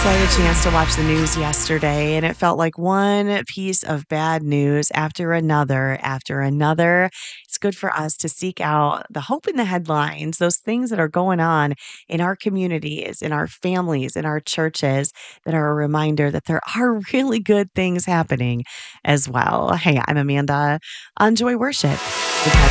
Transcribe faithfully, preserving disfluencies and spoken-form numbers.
So I had a chance to watch the news yesterday, and it felt like one piece of bad news after another, after another. It's good for us to seek out the hope in the headlines, those things that are going on in our communities, in our families, in our churches that are a reminder that there are really good things happening as well. Hey, I'm Amanda on Joy Worship.